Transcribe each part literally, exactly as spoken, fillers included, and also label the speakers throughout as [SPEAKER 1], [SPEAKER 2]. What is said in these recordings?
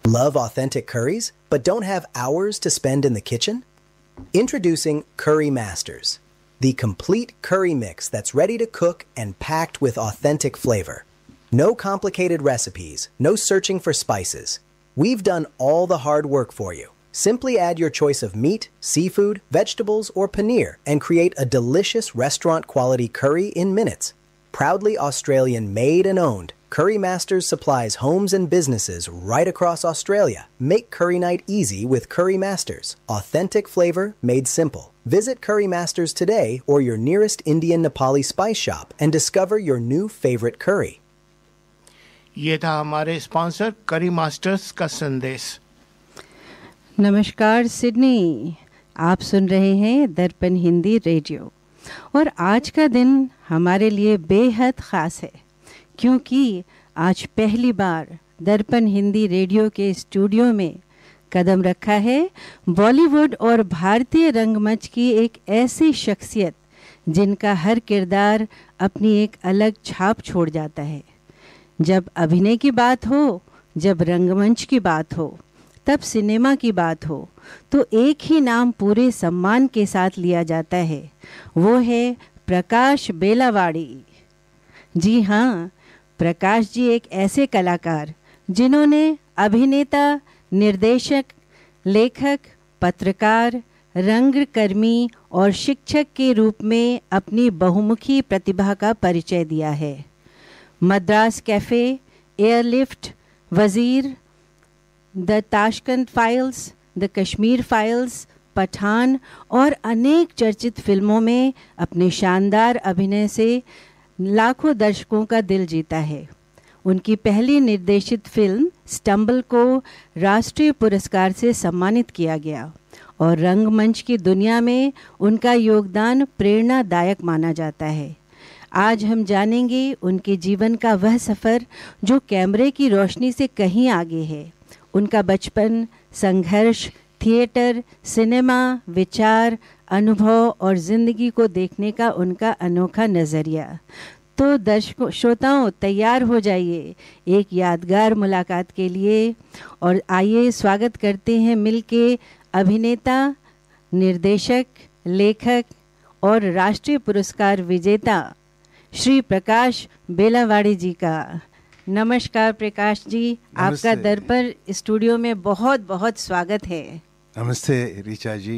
[SPEAKER 1] Love authentic curries, but don't have hours to spend in the kitchen? Introducing Curry Masters, the complete curry mix that's ready to cook and packed with authentic flavor. No complicated recipes, no searching for spices. We've done all the hard work for you. Simply add your choice of meat, seafood, vegetables, or paneer and create a delicious restaurant-quality curry in minutes. Proudly Australian made and owned, Curry Masters supplies homes and businesses right across Australia. Make curry night easy with Curry Masters. Authentic flavor made simple. Visit Curry Masters today or your nearest Indian Nepali spice shop and discover your new favorite curry.
[SPEAKER 2] ये था हमारे sponsor करी masters का संदेश।
[SPEAKER 3] नमस्कार Sydney, आप सुन रहे हैं दर्पण हिंदी रेडियो और आज का दिन हमारे लिए बेहद ख़ास है क्योंकि आज पहली बार दर्पण हिंदी रेडियो के स्टूडियो में कदम रखा है बॉलीवुड और भारतीय रंगमंच की एक ऐसी शख्सियत जिनका हर किरदार अपनी एक अलग छाप छोड़ जाता है। जब अभिनय की बात हो, जब रंगमंच की बात हो, तब सिनेमा की बात हो, तो एक ही नाम पूरे सम्मान के साथ लिया जाता है, वो है प्रकाश बेलावाड़ी। जी हाँ, प्रकाश जी एक ऐसे कलाकार जिन्होंने अभिनेता, निर्देशक, लेखक, पत्रकार, रंगकर्मी और शिक्षक के रूप में अपनी बहुमुखी प्रतिभा का परिचय दिया है। मद्रास कैफ़े, एयरलिफ्ट, वज़ीर, the Tashkent files, the Kashmir files, Pathan और अनेक चर्चित फिल्मों में अपने शानदार अभिनय से लाखों दर्शकों का दिल जीता है। उनकी पहली निर्देशित फिल्म स्टम्बल को राष्ट्रीय पुरस्कार से सम्मानित किया गया और रंगमंच की दुनिया में उनका योगदान प्रेरणादायक माना जाता है। आज हम जानेंगे उनके जीवन का वह सफ़र जो कैमरे की रोशनी से कहीं आगे है। उनका बचपन, संघर्ष, थिएटर, सिनेमा, विचार, अनुभव और ज़िंदगी को देखने का उनका अनोखा नज़रिया। तो दर्शकों, श्रोताओं, तैयार हो जाइए एक यादगार मुलाकात के लिए और आइए स्वागत करते हैं मिलके अभिनेता, निर्देशक, लेखक और राष्ट्रीय पुरस्कार विजेता श्री प्रकाश बेलावाड़ी जी का। नमस्कार प्रकाश जी, आपका दर्पण स्टूडियो में बहुत बहुत स्वागत है।
[SPEAKER 4] नमस्ते ऋचा जी,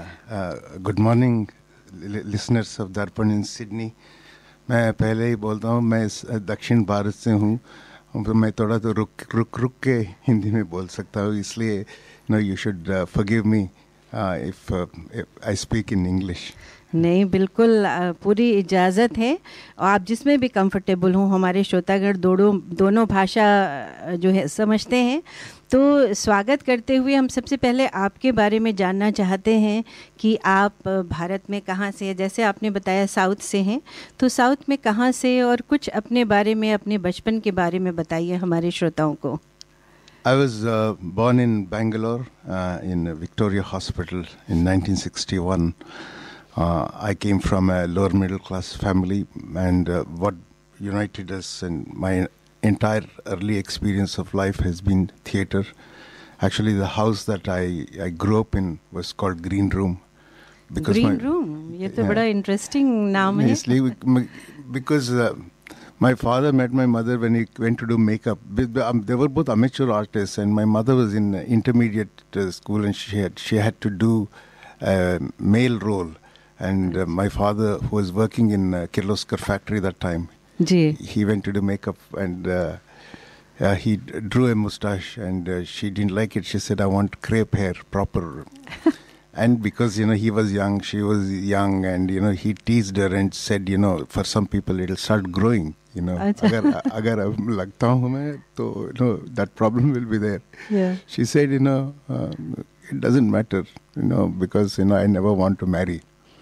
[SPEAKER 4] गुड मॉर्निंग लिसनर्स ऑफ दर्पण इन सिडनी। मैं पहले ही बोलता हूँ, मैं दक्षिण भारत से हूँ, मैं थोड़ा तो रुक रुक रुक के हिंदी में बोल सकता हूँ, इसलिए no you should forgive me if I speak in English.
[SPEAKER 3] नहीं, बिल्कुल पूरी इजाज़त है और आप जिसमें भी कंफर्टेबल हों। हमारे श्रोतागण दोनों दोनों भाषा जो है समझते हैं। तो स्वागत करते हुए हम सबसे पहले आपके बारे में जानना चाहते हैं कि आप भारत में कहाँ से, जैसे आपने बताया साउथ से हैं, तो साउथ में कहाँ से और कुछ अपने बारे में, अपने बचपन के बारे में बताइए हमारे श्रोताओं को।
[SPEAKER 4] I was uh, born in Bangalore uh, in Victoria Hospital in nineteen sixty-one. Uh, I came from a lower middle class family, and uh, what united us and my entire early experience of life has been theatre. Actually, the house that I, I grew up in was called Green Room.
[SPEAKER 3] Because Green my, Room? ये तो बड़ा interesting नाम है.
[SPEAKER 4] Yes, because uh, my father met my mother when he went to do makeup. They were both amateur artists, and my mother was in intermediate uh, school, and she had she had to do a male role. And uh, my father, who was working in uh, Kirloskar factory that time,
[SPEAKER 3] Ji.
[SPEAKER 4] he went to do makeup, and uh, uh, he d- drew a mustache, and uh, she didn't like it. She said, "I want crepe hair, proper." And because, you know, he was young, she was young, and, you know, he teased her and said, you know, for some people it'll start growing, you know. Agar, agar ab lagta hu main, to, you know, that problem will be there.
[SPEAKER 3] Yeah.
[SPEAKER 4] She said, you know, uh, it doesn't matter, you know, because, you know, I never want to marry.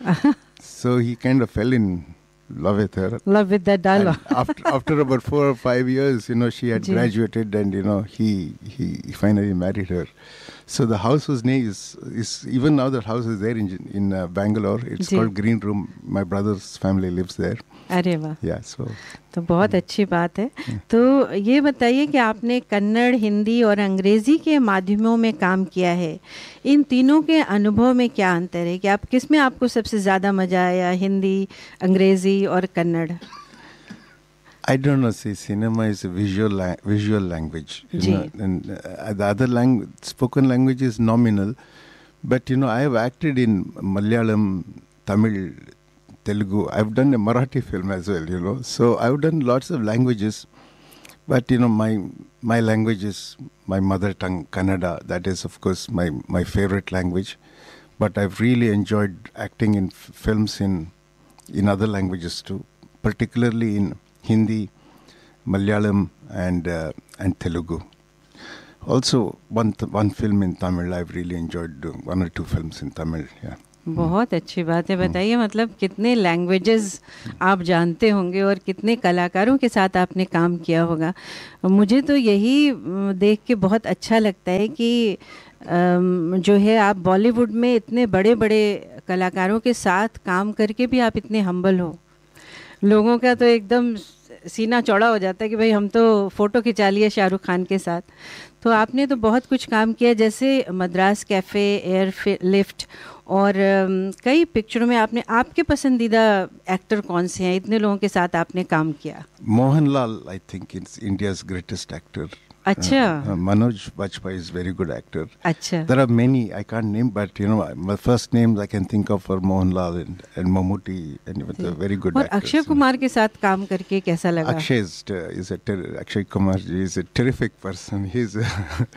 [SPEAKER 4] So he kind of fell in love with her.
[SPEAKER 3] Love with that dialogue.
[SPEAKER 4] after after about four or five years, you know, she had
[SPEAKER 3] Ji.
[SPEAKER 4] graduated, and, you know, he, he he finally married her. So the house was named is, is even now that house is there in in uh, Bangalore. It's
[SPEAKER 3] ji.
[SPEAKER 4] called Green Room. My brother's family lives there.
[SPEAKER 3] अरे वाह,
[SPEAKER 4] Yeah, so
[SPEAKER 3] तो बहुत अच्छी बात है. तो ये बताइए कि आपने कन्नड़, हिंदी और अंग्रेज़ी के माध्यमों में काम किया है. इन तीनों के अनुभव में क्या अंतर है, कि आप किस में आपको सबसे ज़्यादा मज़ा आया, हिंदी, अंग्रेज़ी और Kannada?
[SPEAKER 4] I don't know. See, cinema is a visual la- visual language, you
[SPEAKER 3] ji.
[SPEAKER 4] know, and uh, the other language, spoken language, is nominal. But you know, I have acted in Malayalam, Tamil, Telugu. I've done a Marathi film as well. You know, so I've done lots of languages. But you know, my my language is my mother tongue, Kannada. That is, of course, my my favorite language. But I've really enjoyed acting in f- films in in other languages too, particularly in Hindi, Malayalam, and uh, and Telugu. Also, one th- one film in Tamil. I've really enjoyed doing one or two films in Tamil. Yeah.
[SPEAKER 3] बहुत अच्छी बात है. बताइए, मतलब कितने languages आप जानते होंगे और कितने कलाकारों के साथ आपने काम किया होगा. मुझे तो यही अम, देख के बहुत अच्छा लगता है कि अम, जो है आप बॉलीवुड में इतने बड़े बड़े कलाकारों के साथ काम करके भी आप इतने हम्बल हो. लोगों का तो एकदम सीना चौड़ा हो जाता है कि भाई हम तो फ़ोटो खिंचा लिए शाहरुख खान के साथ. तो आपने तो बहुत कुछ काम किया, जैसे मद्रास कैफ़े, एयर लिफ्ट और अम, कई पिक्चरों में आपने. आपके पसंदीदा एक्टर कौन से हैं, इतने लोगों के साथ आपने काम किया?
[SPEAKER 4] Mohanlal, I think, is India's greatest actor.
[SPEAKER 3] अच्छा.
[SPEAKER 4] Uh, uh, Manoj Bajpayee is very good actor.
[SPEAKER 3] अच्छा.
[SPEAKER 4] There are many I can't name, but you know, my first names I can think of are Mohanlal and, and Mammootty, and they're very good
[SPEAKER 3] और
[SPEAKER 4] actors.
[SPEAKER 3] Akshay Kumar के साथ काम करके कैसा लगा?
[SPEAKER 4] Akshay is, uh, is a ter- Akshay Kumar ji is a terrific person. He's a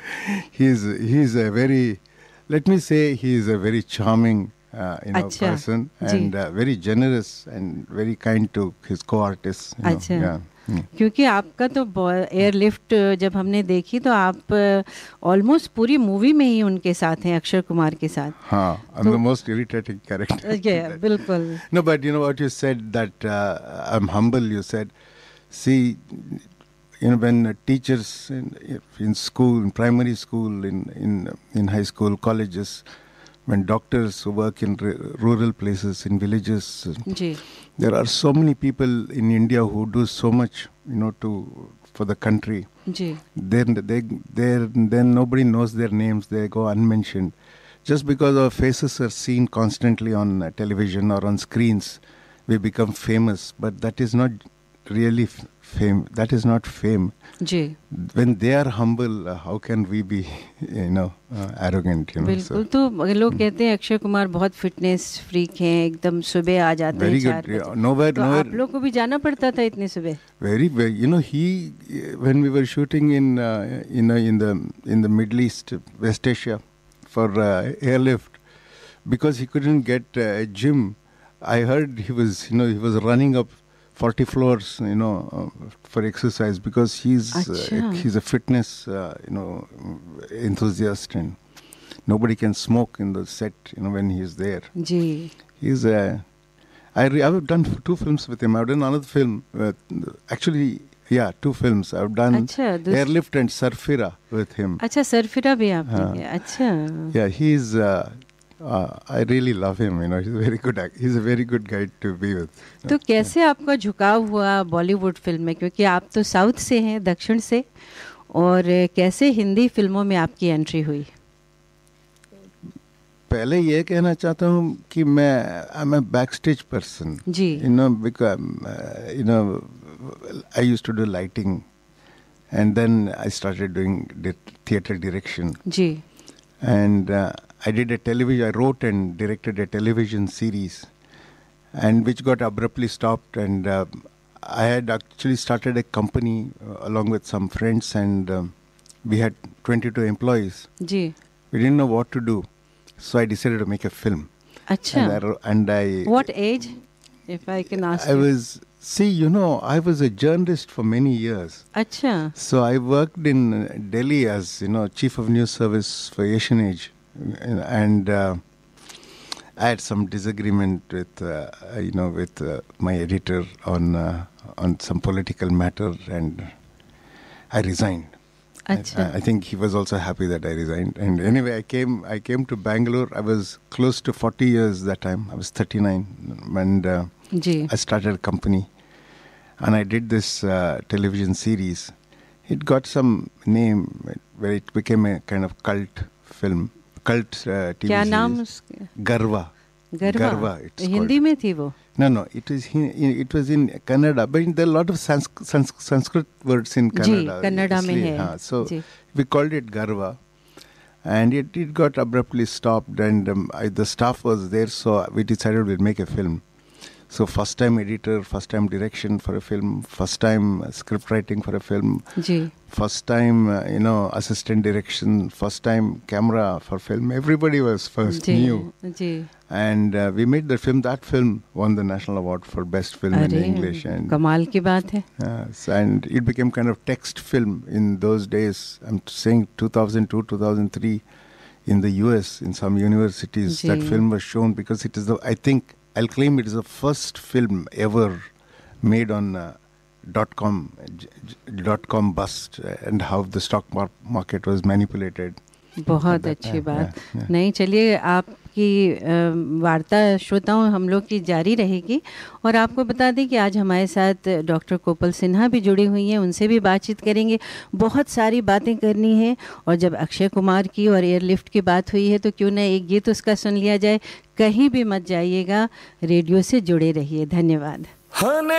[SPEAKER 4] he's he's a very, let me say, he is a very charming uh, you know
[SPEAKER 3] अच्छा,
[SPEAKER 4] person,
[SPEAKER 3] ji.
[SPEAKER 4] and uh, very generous and very kind to his co-artists. You know,
[SPEAKER 3] अच्छा.
[SPEAKER 4] yeah. Hmm.
[SPEAKER 3] क्योंकि आपका तो air lift जब हमने देखी तो आप ऑलमोस्ट पूरी मूवी में ही उनके साथ हैं, अक्षय कुमार के साथ.
[SPEAKER 4] Huh, I'm
[SPEAKER 3] So-
[SPEAKER 4] the most irritating character.
[SPEAKER 3] Yeah, बिल्कुल.
[SPEAKER 4] No, but you know what you said, that uh, I'm humble, you said. See, you know, when uh, teachers in, in school, in primary school, in, in, in high school, colleges, when doctors who work in r- rural places, in villages,
[SPEAKER 3] ji.
[SPEAKER 4] there are so many people in India who do so much, you know, to for the country.
[SPEAKER 3] Ji.
[SPEAKER 4] Then they, they, then nobody knows their names. They go unmentioned, just because our faces are seen constantly on uh, television or on screens. We become famous, but that is not really f- fame. That is not fame.
[SPEAKER 3] Ji.
[SPEAKER 4] When they are humble, uh, how can we be, you know, uh, arrogant? You know.
[SPEAKER 3] बिल्कुल. तो लोग कहते हैं अक्षय कुमार बहुत fitness freak हैं, एकदम सुबह आ जाते
[SPEAKER 4] Very
[SPEAKER 3] हैं
[SPEAKER 4] good.
[SPEAKER 3] चार
[SPEAKER 4] Yeah,
[SPEAKER 3] बजे.
[SPEAKER 4] nowhere,
[SPEAKER 3] तो
[SPEAKER 4] nowhere.
[SPEAKER 3] आप लोग को भी जाना पड़ता था इतने सुबह?
[SPEAKER 4] Very, very. You know, he when we were shooting in uh, in uh, in the in the Middle East, West Asia, for uh, airlift, because he couldn't get uh, a gym. I heard he was, you know, he was running up forty floors, you know, uh, for exercise, because he's uh,
[SPEAKER 3] Achha.
[SPEAKER 4] he's a fitness, uh, you know, enthusiast, and nobody can smoke in the set, you know, when he's there.
[SPEAKER 3] Ji.
[SPEAKER 4] He's a. I re- I've done f- two films with him. I've done another film. Uh, actually, yeah, two films. I've done
[SPEAKER 3] अच्छा. दूस-
[SPEAKER 4] Airlift and Surfira with him.
[SPEAKER 3] अच्छा, सरफिरा भी आपने
[SPEAKER 4] हाँ.
[SPEAKER 3] किया. अच्छा.
[SPEAKER 4] Yeah, he's. Uh, uh, I really love him. You know, he's a very good. Act- he's a very good guy to be with.
[SPEAKER 3] तो कैसे आपका झुकाव हुआ बॉलीवुड फिल्म में, क्योंकि आप तो साउथ से हैं, दक्षिण से, और कैसे हिंदी फिल्मों में आपकी एंट्री हुई?
[SPEAKER 4] पहले ये कहना चाहता हूँ कि मैं I am a back stage person.
[SPEAKER 3] Ji.
[SPEAKER 4] You know, because uh, you know, I used to do lighting, and then I started doing di- theater direction.
[SPEAKER 3] Ji.
[SPEAKER 4] And uh, I did a television. I wrote and directed a television series, and which got abruptly stopped. And uh, I had actually started a company uh, along with some friends, and um, we had twenty-two employees.
[SPEAKER 3] Ji.
[SPEAKER 4] We didn't know what to do, so I decided to make a film.
[SPEAKER 3] अच्छा.
[SPEAKER 4] And I, wrote- and I
[SPEAKER 3] What age, if I can ask
[SPEAKER 4] I
[SPEAKER 3] you?
[SPEAKER 4] was see, you know, I was a journalist for many years.
[SPEAKER 3] अच्छा.
[SPEAKER 4] So I worked in uh, Delhi as, you know, chief of news service for Asian Age, and uh, I had some disagreement with, uh, you know, with uh, my editor on uh, on some political matter, and I resigned.
[SPEAKER 3] अच्छा.
[SPEAKER 4] I, I think he was also happy that I resigned. And anyway, I came I came to Bangalore. I was close to forty years that time. I was thirty-nine. And uh,
[SPEAKER 3] ji.
[SPEAKER 4] I started a company. And I did this uh, television series. It got some name where it became a kind of cult film. Cult uh, T V
[SPEAKER 3] क्या
[SPEAKER 4] series.
[SPEAKER 3] नाम उसका?
[SPEAKER 4] Garva.
[SPEAKER 3] Garba.
[SPEAKER 4] Garva, it's
[SPEAKER 3] Hindi
[SPEAKER 4] called.
[SPEAKER 3] में थी वो?
[SPEAKER 4] No, no, it was he, it was in Kannada, but there are a lot of Sans, Sans, Sanskrit words in Kannada.
[SPEAKER 3] जी, कन्नड़ा में है.
[SPEAKER 4] हाँ, so
[SPEAKER 3] ji.
[SPEAKER 4] we called it Garva, and it, it got abruptly stopped, and um, I, the staff was there, so we decided we'd make a film. So first time editor, first time direction for a film, first time uh, script writing for a film,
[SPEAKER 3] ji.
[SPEAKER 4] first time uh, you know assistant direction, first time camera for film. Everybody was first
[SPEAKER 3] ji.
[SPEAKER 4] new.
[SPEAKER 3] Ji.
[SPEAKER 4] And uh, we made the film. That film won the national award for best film in English. And
[SPEAKER 3] कमाल की बात है.
[SPEAKER 4] yes, and it became kind of text film in those days. I'm saying two thousand two, two thousand three, in the U S, in some universities,
[SPEAKER 3] ji.
[SPEAKER 4] that film was shown because it is the, I think, I'll claim it is the first film ever made on uh, dot com, j- j- dot com bust, uh, and how the stock mar- market was manipulated.
[SPEAKER 3] बहुत अच्छी बात. नहीं, चलिए आपकी वार्ता श्रोताओं हम लोग की जारी रहेगी. और आपको बता दें कि आज हमारे साथ डॉक्टर कोपल सिन्हा भी जुड़ी हुई हैं. उनसे भी बातचीत करेंगे. बहुत सारी बातें करनी है. और जब अक्षय कुमार की और एयरलिफ्ट की बात हुई है तो क्यों ना एक गीत उसका सुन लिया जाए. कहीं भी मत जाइएगा, रेडियो से जुड़े रहिए. धन्यवाद.